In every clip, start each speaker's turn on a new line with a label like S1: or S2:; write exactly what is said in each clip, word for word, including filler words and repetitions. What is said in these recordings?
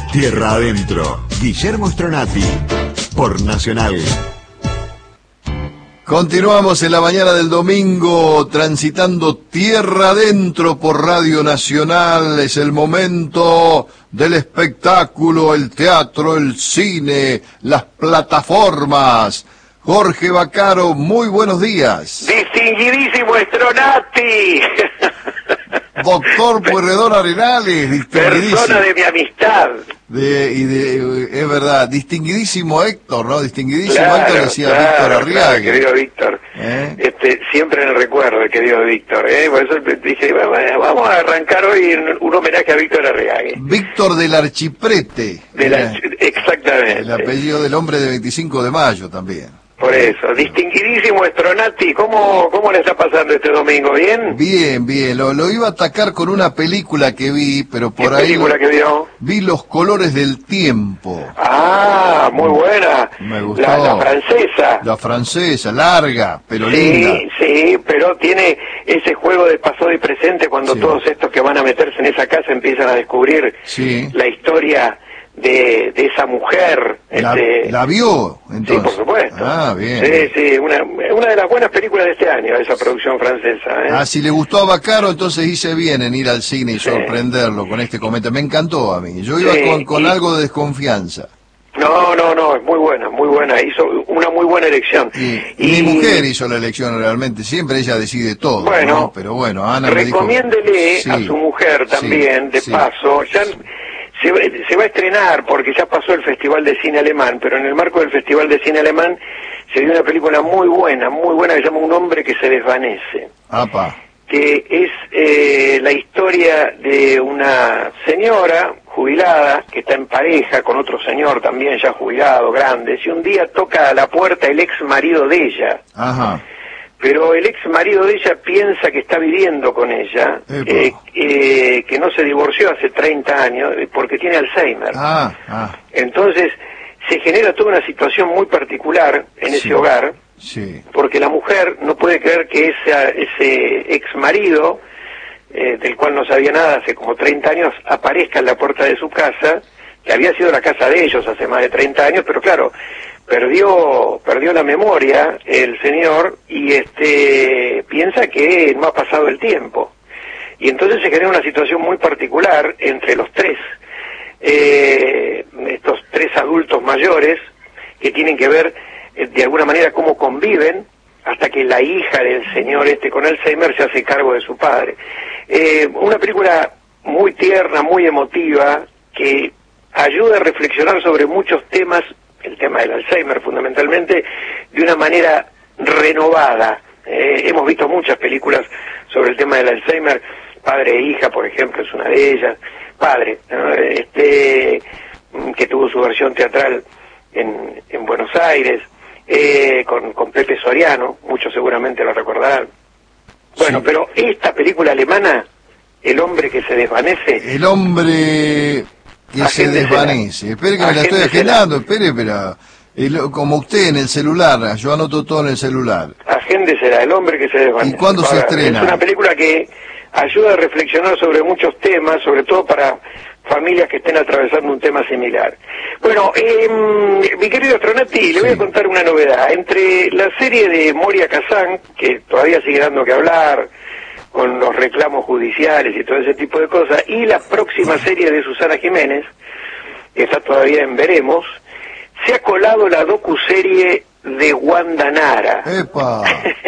S1: Tierra Adentro, Guillermo Stronati, por Nacional.
S2: Continuamos en la mañana del domingo, transitando Tierra Adentro por Radio Nacional. Es el momento del espectáculo, el teatro, el cine, las plataformas. Jorge Vaccaro, muy buenos días.
S3: Distinguidísimo Stronati.
S2: Doctor Pueyrredón Arenales, distinguidísimo.
S3: Persona de mi amistad.
S2: De, y de, es verdad, distinguidísimo Héctor, ¿no? Distinguidísimo
S3: claro,
S2: Héctor, decía
S3: claro,
S2: Víctor Arriaga.
S3: Claro, querido Víctor. ¿Eh? Este, siempre en el recuerdo, querido Víctor. ¿eh? Por eso dije, vamos a arrancar hoy en un homenaje a Víctor Arriaga.
S2: Víctor del Archiprete.
S3: Del Arch... Exactamente.
S2: El apellido del hombre de veinticinco de mayo también.
S3: Por eso, distinguidísimo Stronati, ¿cómo, ¿cómo le está pasando este domingo? ¿Bien?
S2: Bien, bien, lo, lo iba a atacar con una película que vi, pero por
S3: ¿Qué
S2: ahí...
S3: película que vio?
S2: Vi Los colores del tiempo.
S3: Ah, muy buena.
S2: Me gustó.
S3: La, la francesa.
S2: La francesa, larga, pero
S3: sí,
S2: linda.
S3: Sí, sí, pero tiene ese juego de pasado y presente cuando sí. Todos estos que van a meterse en esa casa empiezan a descubrir
S2: sí.
S3: la historia... De, de esa mujer.
S2: ¿La,
S3: este...
S2: ¿La vio, entonces?
S3: Sí, por supuesto.
S2: Ah, bien.
S3: Sí, sí, una, una de las buenas películas de este año, esa producción francesa. ¿eh?
S2: Ah, si le gustó a Vaccaro, entonces hice bien en ir al cine y sí. sorprenderlo con este comentario. Me encantó a mí. Yo iba sí, con, con y... algo de desconfianza.
S3: No, no, no, es muy buena, muy buena. Hizo una muy buena elección.
S2: Y, y... Mi mujer hizo la elección realmente. Siempre ella decide todo,
S3: bueno,
S2: ¿no? Pero bueno, Ana
S3: recomiéndele
S2: me dijo...
S3: sí, a su mujer también, sí, de
S2: sí,
S3: paso. Ya...
S2: Sí.
S3: Se, se va a estrenar porque ya pasó el Festival de Cine Alemán, pero en el marco del Festival de Cine Alemán se dio una película muy buena, muy buena, que se llama Un hombre que se desvanece.
S2: Apa.
S3: Que es eh, la historia de una señora jubilada que está en pareja con otro señor también ya jubilado, grande, y un día toca a la puerta el ex marido de ella.
S2: Ajá.
S3: Pero el ex marido de ella piensa que está viviendo con ella, eh, eh, que no se divorció hace treinta años porque tiene Alzheimer.
S2: Ah, ah.
S3: Entonces se genera toda una situación muy particular en sí, ese hogar,
S2: sí.
S3: porque la mujer no puede creer que esa, ese ex marido, eh, del cual no sabía nada hace como treinta años, aparezca en la puerta de su casa, que había sido la casa de ellos hace más de treinta años, pero claro, perdió perdió la memoria el señor y este piensa que no ha pasado el tiempo. Y entonces se genera una situación muy particular entre los tres, eh, estos tres adultos mayores, que tienen que ver eh, de alguna manera cómo conviven, hasta que la hija del señor este con Alzheimer se hace cargo de su padre. Eh, una película muy tierna, muy emotiva, que ayuda a reflexionar sobre muchos temas, el tema del Alzheimer fundamentalmente, de una manera renovada. Eh, hemos visto muchas películas sobre el tema del Alzheimer, Padre e hija, por ejemplo, es una de ellas. Padre, ¿no? este, que tuvo su versión teatral en, en Buenos Aires, eh, con, con Pepe Soriano, muchos seguramente lo recordarán. Bueno, sí. Pero esta película alemana, El hombre que se desvanece...
S2: El hombre... que se desvanece. Espere que me la estoy agendando, espere, pero el, como usted en el celular, yo anoto todo en el celular.
S3: Agéndesela, El hombre que se desvanece.
S2: ¿Y cuándo se estrena?
S3: Es una película que ayuda a reflexionar sobre muchos temas, sobre todo para familias que estén atravesando un tema similar. Bueno, eh, mi querido Stronati, sí. Le voy a contar una novedad. Entre la serie de Moria Kazan, que todavía sigue dando que hablar, con los reclamos judiciales y todo ese tipo de cosas, y la próxima serie de Susana Jiménez, que está todavía en veremos, se ha colado la docuserie de Wanda Nara.
S2: ¡Epa!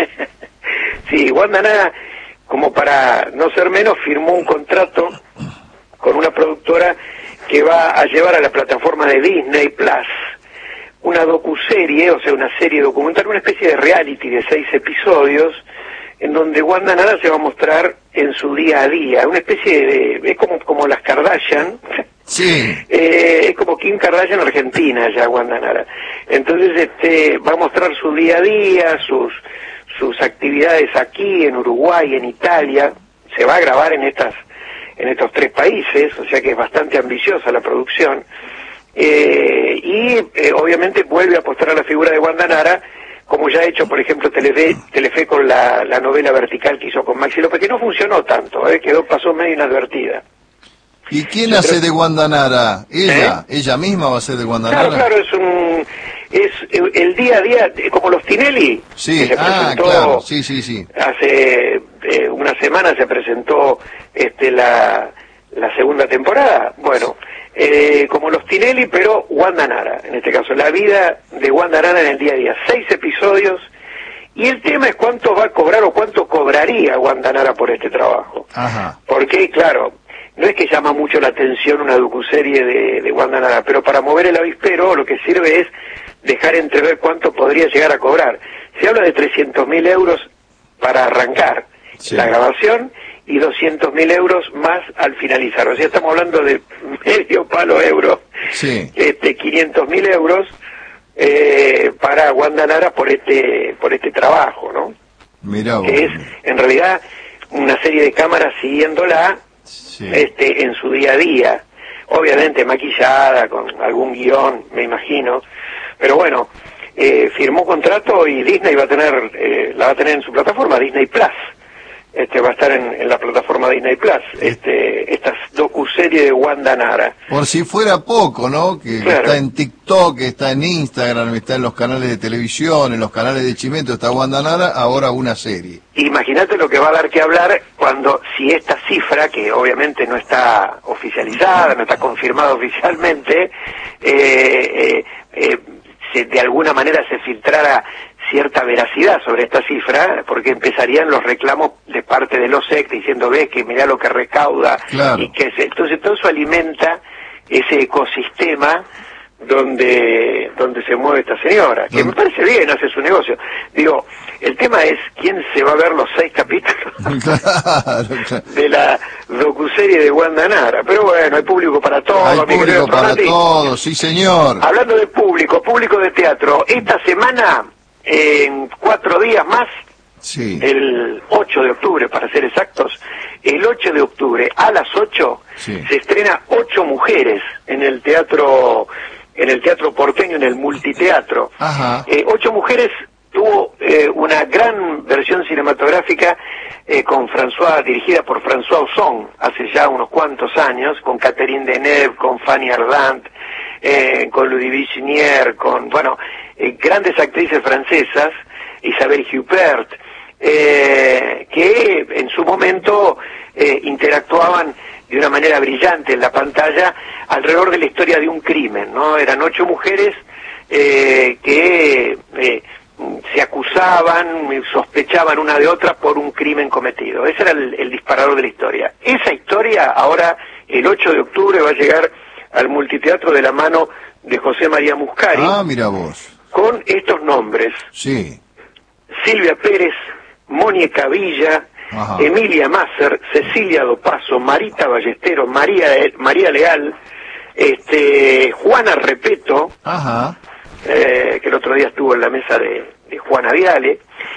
S3: Sí, Wanda Nara, como para no ser menos, firmó un contrato con una productora que va a llevar a la plataforma de Disney Plus una docuserie, o sea, una serie documental, una especie de reality de seis episodios, en donde Wanda Nara se va a mostrar en su día a día, una especie de... es como, como las Kardashian,
S2: sí.
S3: eh, es como Kim Kardashian argentina ya, Wanda Nara. Entonces este va a mostrar su día a día, sus sus actividades aquí, en Uruguay, en Italia, se va a grabar en estas en estos tres países, o sea que es bastante ambiciosa la producción, eh, y eh, obviamente vuelve a apostar a la figura de Wanda Nara, como ya ha hecho, por ejemplo, Telefe, Telefe con la, la novela vertical que hizo con Maxi López, que no funcionó tanto, ¿eh? Quedó, pasó medio inadvertida.
S2: ¿Y quién
S3: Yo
S2: hace
S3: creo...
S2: de Wanda Nara? ¿Ella?
S3: ¿Eh?
S2: ¿Ella misma va a ser de Wanda
S3: Claro,
S2: Nara?
S3: claro, es un... es el día a día, como los Tinelli,
S2: Sí,
S3: que se
S2: ah,
S3: presentó
S2: claro, sí, sí, sí.
S3: hace eh, una semana se presentó este la, la segunda temporada. Bueno, eh, como los Tinelli, pero Wanda Nara, en este caso, la vida de Wanda Nara en el día a día. Seis episodios, y el tema es cuánto va a cobrar o cuánto cobraría Wanda Nara por este trabajo.
S2: Ajá.
S3: Porque, claro, no es que llama mucho la atención una docuserie de, de Wanda Nara, pero para mover el avispero lo que sirve es dejar entrever cuánto podría llegar a cobrar. Se habla de trescientos mil euros para arrancar
S2: sí.
S3: la grabación y doscientos mil euros más al finalizar. O sea, estamos hablando de medio palo euro,
S2: sí.
S3: este, quinientos mil euros eh, para Wanda Nara por este, por este trabajo, ¿no?
S2: Mirá vos.
S3: Que es, en realidad, una serie de cámaras siguiéndola
S2: sí.
S3: este, en su día a día, obviamente maquillada, con algún guión, me imagino, pero bueno, eh, firmó contrato y Disney va a tener, eh, la va a tener en su plataforma, Disney Plus, este va a estar en, en la plataforma Disney Plus, este, esta docuserie de Wanda Nara.
S2: Por si fuera poco, ¿no? Que
S3: Claro.
S2: está en TikTok, está en Instagram, está en los canales de televisión, en los canales de Chimento, está Wanda Nara, ahora una serie.
S3: Imagínate lo que va a dar que hablar cuando, si esta cifra, que obviamente no está oficializada, no está confirmada oficialmente, eh, eh, eh, se, de alguna manera se filtrara cierta veracidad sobre esta cifra, porque empezarían los reclamos de parte de los E C diciendo, ve que mirá lo que recauda,
S2: claro.
S3: y que se, entonces todo eso alimenta ese ecosistema donde donde se mueve esta señora, que me parece bien, hace su negocio. Digo, el tema es quién se va a ver los seis capítulos
S2: claro, claro.
S3: de la docuserie de Wanda Nara, pero bueno, hay público para todo.
S2: Hay
S3: mi
S2: público
S3: querido
S2: para
S3: Tronati.
S2: todo, sí señor.
S3: Hablando de público, público de teatro, esta semana, en cuatro días más,
S2: Sí.
S3: el ocho de octubre, para ser exactos, el ocho de octubre a las ocho
S2: Sí.
S3: se estrena Ocho Mujeres en el teatro, en el teatro porteño, en el multiteatro.
S2: Ajá.
S3: Eh, Ocho Mujeres tuvo eh, una gran versión cinematográfica eh, con François, dirigida por François Ozon, hace ya unos cuantos años, con Catherine Deneuve, con Fanny Ardant, eh, con Ludivine Ginière, con, bueno, eh, grandes actrices francesas, Isabelle Huppert, eh, que en su momento eh, interactuaban de una manera brillante en la pantalla alrededor de la historia de un crimen, ¿no? Eran ocho mujeres eh, que eh, se acusaban, sospechaban una de otra por un crimen cometido. Ese era el, el disparador de la historia. Esa historia ahora, el ocho de octubre, va a llegar al multiteatro de la mano de José María Muscari,
S2: Ah, mira vos.
S3: con estos nombres:
S2: Sí.
S3: Silvia Pérez, Mónica Villa,
S2: Ajá.
S3: Emilia Masser, Cecilia Dopazo, Marita Ballestero, María María Leal, este Juana Repeto,
S2: Ajá.
S3: eh, que el otro día estuvo en la mesa de, de Juana Viale.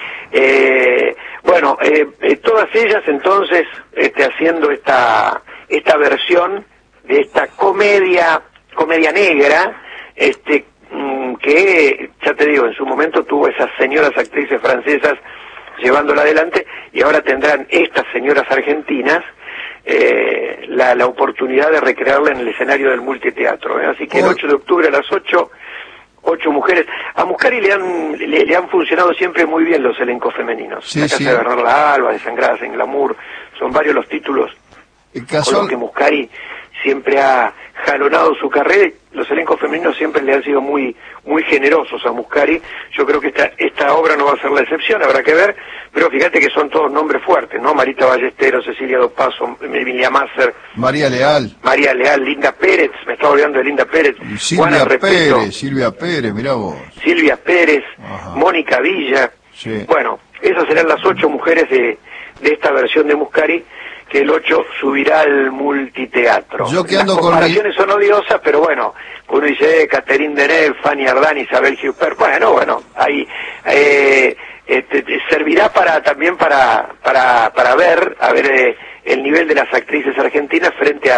S3: Eh, bueno, eh, eh, todas ellas entonces este, haciendo esta esta versión de esta comedia comedia negra, este que, ya te digo, en su momento tuvo esas señoras actrices francesas llevándola adelante, y ahora tendrán estas señoras argentinas eh, la, la oportunidad de recrearla en el escenario del multiteatro, ¿eh? Así que el ocho de octubre a las ocho, ocho mujeres. A Muscari le han, le, le han funcionado siempre muy bien los elencos femeninos.
S2: Sí,
S3: La Casa
S2: sí.
S3: de Bernarda Alba, Desangradas en Glamour, son varios los títulos
S2: El
S3: con
S2: casual...
S3: los que Muscari siempre ha jalonado su carrera. Los elencos femeninos siempre le han sido muy muy generosos a Muscari. Yo creo que esta esta obra no va a ser la excepción, habrá que ver, pero fíjate que son todos nombres fuertes, ¿no? Marita Ballestero, Cecilia Dopazo, Emilia Masser,
S2: María Leal.
S3: María Leal, Linda Pérez, me estaba olvidando de Linda Pérez,
S2: Y
S3: Juana
S2: Silvia
S3: Repeto,
S2: Pérez, Silvia Pérez, mirá vos.
S3: Silvia Pérez,
S2: Ajá.
S3: Mónica Villa.
S2: Sí.
S3: Bueno, esas serán las ocho mujeres de, de esta versión de Muscari, que el ocho subirá al multiteatro.
S2: Yo que
S3: Las
S2: ando con mi-
S3: comparaciones son odiosas, pero bueno, uno dice eh, Catherine Deneuve, Fanny Ardant, Isabelle Huppert, bueno, bueno, ahí eh, este, servirá para también para para para ver, a ver eh, el nivel de las actrices argentinas frente a,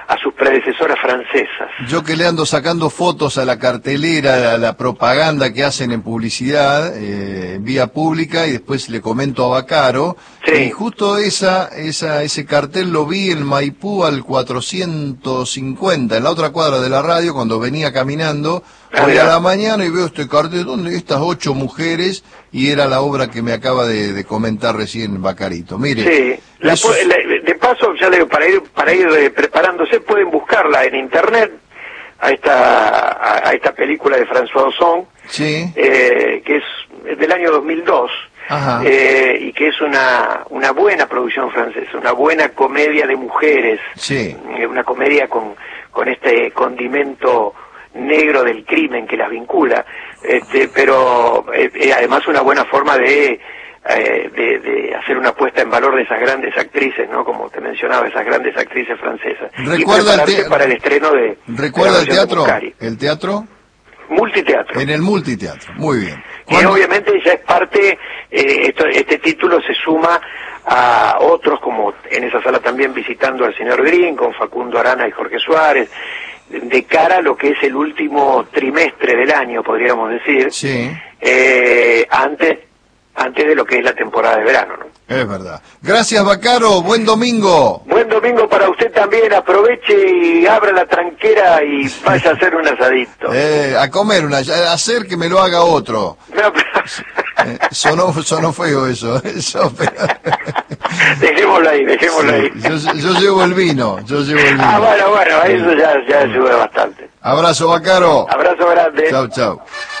S3: a sus predecesoras francesas.
S2: Yo que le ando sacando fotos a la cartelera, a la propaganda que hacen en publicidad, eh, en vía pública, y después le comento a Vaccaro,
S3: Sí.
S2: y justo esa, esa, ese cartel lo vi en Maipú al cuatrocientos cincuenta, en la otra cuadra de la radio, cuando venía caminando,
S3: Ah,
S2: hoy
S3: mira.
S2: a la mañana, y veo este cartel, ¿dónde estas ocho mujeres? Y era la obra que me acaba de, de comentar recién Vaccarito. Mire,
S3: Sí, la
S2: eso-
S3: pu- la- de paso, ya le digo, para ir, para ir eh, preparándose, pueden buscarla en internet, a esta, a, a esta película de François Ozon,
S2: sí,
S3: eh, que es del año dos mil dos,
S2: Ajá.
S3: eh, y que es una, una buena producción francesa, una buena comedia de mujeres,
S2: sí.
S3: eh, una comedia con, con este condimento negro del crimen que las vincula, este, pero eh, eh, además una buena forma de, eh, de, de hacer una puesta en valor de esas grandes actrices, ¿no? Como te mencionaba, esas grandes actrices francesas.
S2: ¿Recuerda
S3: y
S2: el
S3: prepararse
S2: te-
S3: para el estreno de...
S2: ¿Recuerda
S3: de la
S2: el
S3: versión de
S2: teatro?
S3: Muscari.
S2: ¿El teatro?
S3: Multiteatro.
S2: En el multiteatro, muy bien.
S3: Que
S2: ¿Cuándo-
S3: obviamente ya es parte, eh, esto, este título se suma a otros, como en esa sala también visitando al señor Green, con Facundo Arana y Jorge Suárez, de cara a lo que es el último trimestre del año, podríamos decir,
S2: Sí,
S3: eh, antes, antes de lo que es la temporada de verano, ¿no?
S2: es verdad. Gracias, Vaccaro, buen domingo.
S3: Buen domingo para usted también, aproveche y abra la tranquera y vaya a hacer un asadito.
S2: Eh, a comer una, a hacer que me lo haga otro.
S3: No, pero-
S2: Eh, sonó, sonó feo eso, eso pero-
S3: dejémoslo ahí, dejémoslo ahí.
S2: yo, yo llevo el vino, yo llevo el vino.
S3: Ah, bueno, bueno, eso ya, ya ayuda bastante.
S2: Abrazo, Vaccaro.
S3: Abrazo grande.
S2: Chau, chau.